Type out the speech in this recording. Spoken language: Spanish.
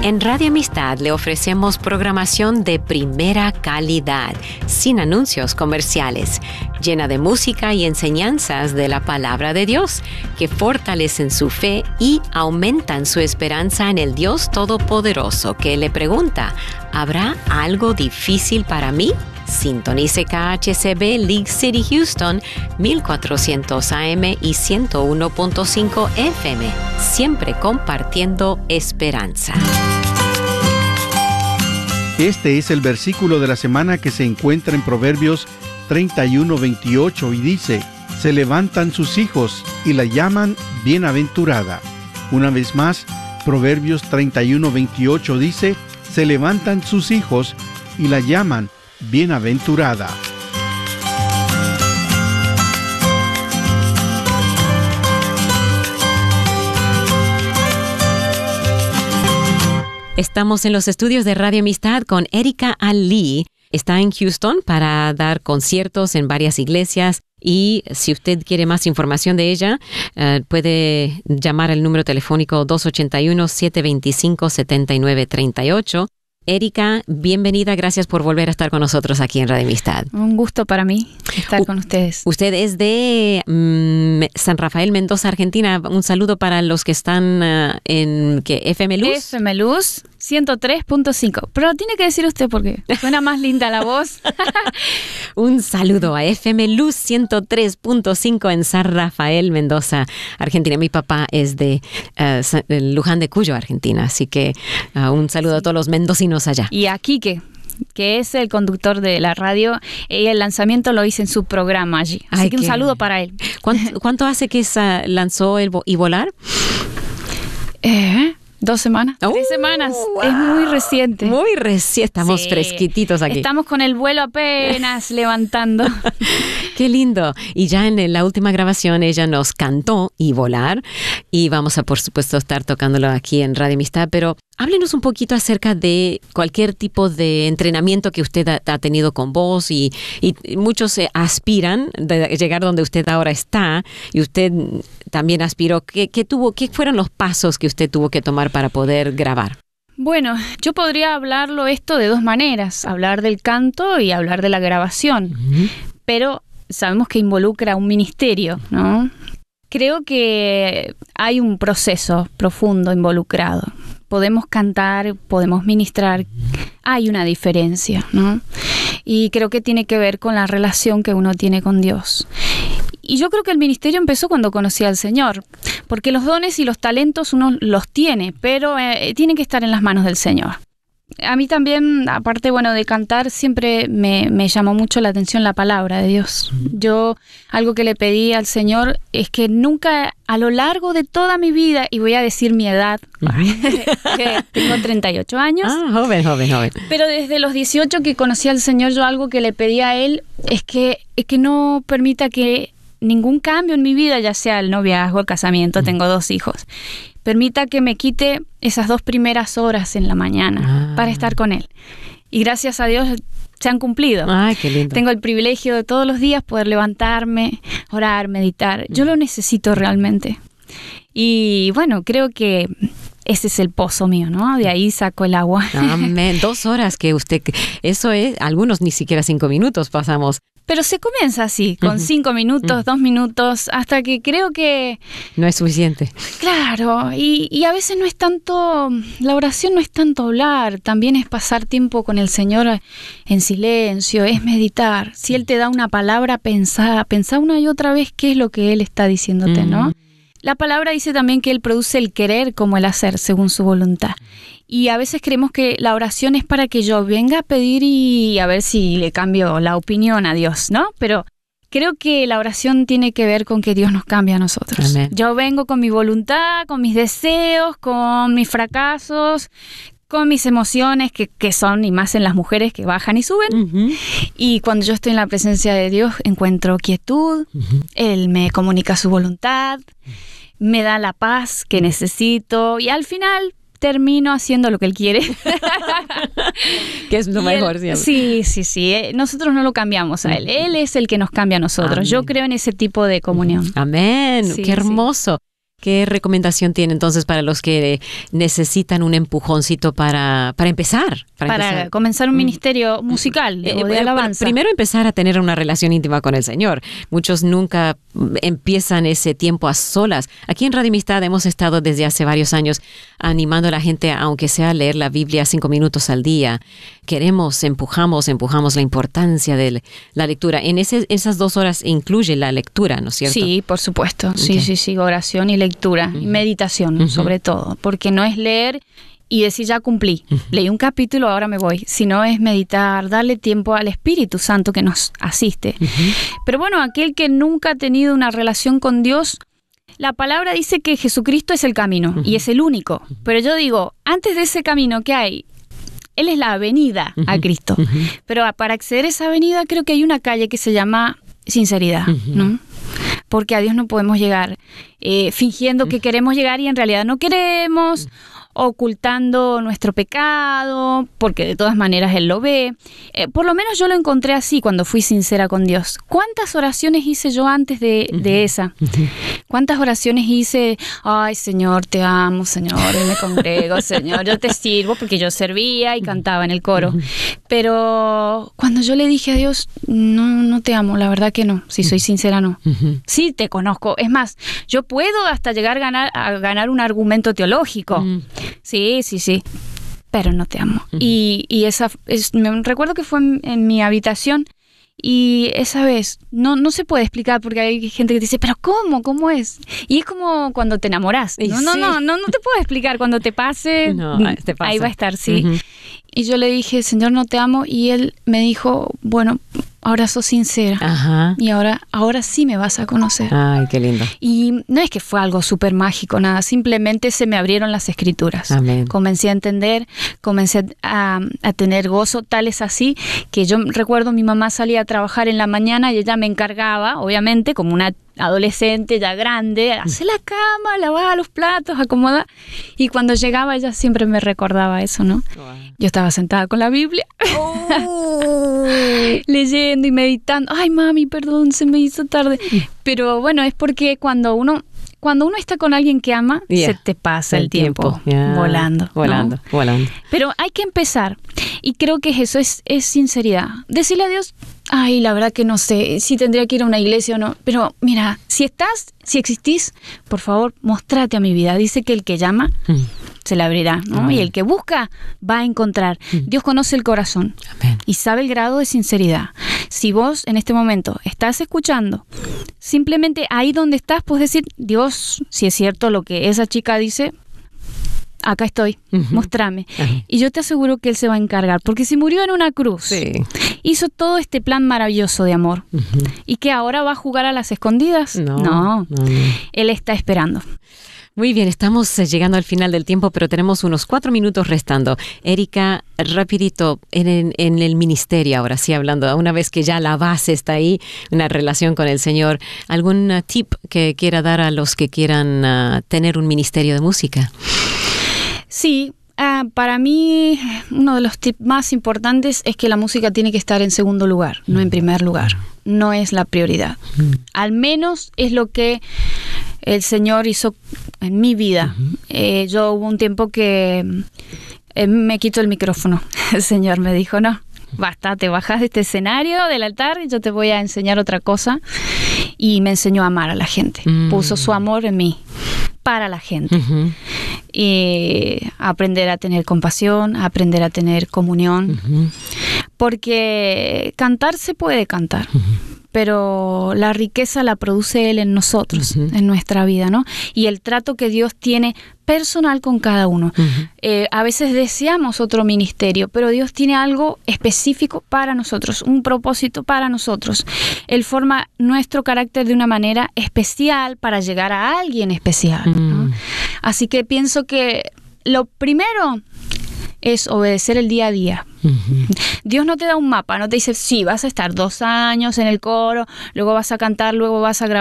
En Radio Amistad le ofrecemos programación de primera calidad, sin anuncios comerciales, llena de música y enseñanzas de la palabra de Dios, que fortalecen su fe y aumentan su esperanza en el Dios Todopoderoso, que le pregunta: ¿habrá algo difícil para mí? Sintonice KHCB League City Houston, 1400 AM y 101.5 FM, siempre compartiendo esperanza. Este es el versículo de la semana que se encuentra en Proverbios 31:28 y dice: se levantan sus hijos y la llaman bienaventurada. Una vez más, Proverbios 31:28 dice: se levantan sus hijos y la llaman bienaventurada. Estamos en los estudios de Radio Amistad con Erika Ali. Está en Houston para dar conciertos en varias iglesias. Y si usted quiere más información de ella, puede llamar al número telefónico 281-725-7938. Erika, bienvenida. Gracias por volver a estar con nosotros aquí en Radio Amistad. Un gusto para mí estar con ustedes. Usted es de San Rafael, Mendoza, Argentina. Un saludo para los que están en FM Luz. FM Luz 103.5. Pero tiene que decir usted porque suena más linda la voz. Un saludo a FM Luz 103.5 en San Rafael, Mendoza, Argentina. Mi papá es de Luján de Cuyo, Argentina. Así que un saludo a todos los mendocinos allá. Y a Quique, que es el conductor de la radio, y el lanzamiento lo hice en su programa allí. Así que un saludo para él. ¿Cuánto hace que lanzó y volar? 2 semanas, 3 semanas. Wow. Es muy reciente. Muy reciente. Estamos fresquititos aquí. Estamos con el vuelo apenas levantando. Qué lindo. Y ya en la última grabación ella nos cantó Y Volar. Y vamos a, por supuesto, estar tocándolo aquí en Radio Amistad. Pero háblenos un poquito acerca de cualquier tipo de entrenamiento que usted ha tenido con voz. Y muchos aspiran de llegar donde usted ahora está. Y usted también aspiró. ¿Qué fueron los pasos que usted tuvo que tomar para poder grabar? Bueno, yo podría hablarlo esto de 2 maneras. Hablar del canto y hablar de la grabación. Uh-huh. Pero sabemos que involucra un ministerio, ¿no? Creo que hay un proceso profundo involucrado. Podemos cantar, podemos ministrar. Hay una diferencia, ¿no? Y creo que tiene que ver con la relación que uno tiene con Dios. Y yo creo que el ministerio empezó cuando conocí al Señor, porque los dones y los talentos uno los tiene, pero tienen que estar en las manos del Señor. A mí también, aparte de cantar, siempre me llamó mucho la atención la palabra de Dios. Yo, algo que le pedí al Señor es que nunca, a lo largo de toda mi vida, y voy a decir mi edad, que tengo 38 años. Joven. Pero desde los 18 que conocí al Señor, yo algo que le pedí a Él es que no permita que ningún cambio en mi vida, ya sea el noviazgo, el casamiento, tengo 2 hijos, permita que me quite esas 2 primeras horas en la mañana para estar con Él. Y gracias a Dios se han cumplido. Ay, qué lindo. Tengo el privilegio de todos los días poder levantarme, orar, meditar. Yo lo necesito realmente. Y bueno, creo que ese es el pozo mío, ¿no? De ahí saco el agua. Amén. 2 horas que eso es, algunos ni siquiera 5 minutos pasamos. Pero se comienza así, con 5 minutos, 2 minutos, hasta que creo que no es suficiente. Claro, y a veces no es tanto, la oración no es tanto hablar, también es pasar tiempo con el Señor en silencio, es meditar. Si Él te da una palabra, pensá una y otra vez qué es lo que Él está diciéndote, ¿no? La palabra dice también que Él produce el querer como el hacer, según su voluntad. Y a veces creemos que la oración es para que yo venga a pedir y a ver si le cambio la opinión a Dios, ¿no? Pero creo que la oración tiene que ver con que Dios nos cambia a nosotros. Amén. Yo vengo con mi voluntad, con mis deseos, con mis fracasos, con mis emociones que son, y más en las mujeres, que bajan y suben. Uh-huh. Y cuando yo estoy en la presencia de Dios encuentro quietud. Uh-huh. Él me comunica su voluntad, me da la paz que necesito y al final termino haciendo lo que Él quiere. Que es lo mejor siempre. Sí. Nosotros no lo cambiamos a Él. Él es el que nos cambia a nosotros. Amén. Yo creo en ese tipo de comunión. Amén. Sí, qué hermoso. ¿Qué recomendación tiene entonces para los que necesitan un empujoncito para empezar? Para comenzar un ministerio musical o de alabanza. Primero empezar a tener una relación íntima con el Señor. Muchos nunca empiezan ese tiempo a solas. Aquí en Radio Amistad hemos estado desde hace varios años animando a la gente, aunque sea a leer la Biblia 5 minutos al día. Empujamos la importancia de la lectura. En esas 2 horas incluye la lectura, ¿no es cierto? Sí, por supuesto. Okay. Sí, oración y lectura, y meditación sobre todo, porque no es leer y decir ya cumplí, leí un capítulo, ahora me voy, sino es meditar, darle tiempo al Espíritu Santo que nos asiste. Pero bueno, aquel que nunca ha tenido una relación con Dios, la palabra dice que Jesucristo es el camino y es el único, pero yo digo, antes de ese camino que hay, Él es la avenida a Cristo, pero para acceder a esa avenida creo que hay una calle que se llama sinceridad, ¿no? Porque a Dios no podemos llegar fingiendo que queremos llegar y en realidad no queremos, ocultando nuestro pecado, porque de todas maneras Él lo ve. Por lo menos yo lo encontré así cuando fui sincera con Dios. ¿Cuántas oraciones hice yo antes de esa? ¿Cuántas oraciones hice? Ay, Señor, te amo, Señor, y me congrego, Señor, yo te sirvo, porque yo servía y cantaba en el coro. Pero cuando yo le dije a Dios, no te amo, la verdad que no, si soy sincera, no. Sí, te conozco. Es más, yo puedo hasta llegar a ganar un argumento teológico. Sí, pero no te amo. Y me recuerdo que fue en mi habitación y esa vez no se puede explicar porque hay gente que dice, pero ¿cómo es? Y es como cuando te enamorás. No te puedo explicar. Cuando te pase, te pasa. Ahí va a estar, sí. Y yo le dije, Señor, no te amo. Y Él me dijo, bueno, ahora sos sincera. Y ahora sí me vas a conocer. Ay, qué lindo. Y no es que fue algo súper mágico, nada. Simplemente se me abrieron las Escrituras. Amén. Comencé a entender, comencé a tener gozo. Tal es así que yo recuerdo mi mamá salía a trabajar en la mañana y ella me encargaba, obviamente, como una adolescente ya grande, hacer la cama, lavar los platos, acomodar. Y cuando llegaba ella siempre me recordaba eso, ¿no? Wow. Yo estaba sentada con la Biblia, leyendo y meditando. Ay, mami, perdón, se me hizo tarde. Pero bueno, es porque cuando uno está con alguien que ama, se te pasa el tiempo. Volando. Pero hay que empezar. Y creo que eso es sinceridad. Decirle a Dios, ay, la verdad que no sé si tendría que ir a una iglesia o no. Pero mira, si existís, por favor, mostrate a mi vida. Dice que el que llama, se le abrirá, ¿no? Y el que busca, va a encontrar. Dios conoce el corazón. Amén. Y sabe el grado de sinceridad. Si vos en este momento estás escuchando, simplemente ahí donde estás puedes decir, Dios, si es cierto lo que esa chica dice, acá estoy, mostrame. Y yo te aseguro que Él se va a encargar, porque si murió en una cruz, hizo todo este plan maravilloso de amor, y que ahora va a jugar a las escondidas, no. Él está esperando. Muy bien, estamos llegando al final del tiempo, pero tenemos unos 4 minutos restando. Erika, rapidito, en el ministerio ahora sí hablando, una vez que ya la base está ahí, una relación con el Señor, ¿algún tip que quiera dar a los que quieran tener un ministerio de música? Sí, para mí uno de los tips más importantes es que la música tiene que estar en segundo lugar, no en primer lugar. No es la prioridad. Al menos es lo que el Señor hizo en mi vida. Yo hubo un tiempo que me quito el micrófono. El Señor me dijo, no, basta, te bajas de este escenario, del altar, y yo te voy a enseñar otra cosa. Y me enseñó a amar a la gente. Puso su amor en mí, para la gente. Y aprender a tener compasión, aprender a tener comunión. Porque cantar se puede cantar. Pero la riqueza la produce Él en nosotros, en nuestra vida, ¿no? Y el trato que Dios tiene personal con cada uno. A veces deseamos otro ministerio, pero Dios tiene algo específico para nosotros, un propósito para nosotros. Él forma nuestro carácter de una manera especial para llegar a alguien especial, ¿no? Así que pienso que lo primero es obedecer el día a día. Dios no te da un mapa, no te dice, sí, vas a estar 2 años en el coro, luego vas a cantar, luego vas a grabar.